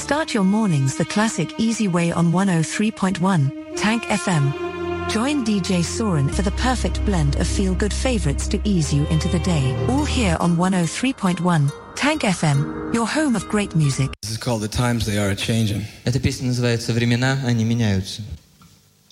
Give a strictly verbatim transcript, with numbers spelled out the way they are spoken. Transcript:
Start your mornings the classic easy way on one oh three point one, Tank F M. Join D J Soren for the perfect blend of feel-good favorites to ease you into the day. All here on one oh three point one, Tank F M, your home of great music. This is called The Times They Are A-Changin'. Эта песня называется «Времена, они меняются».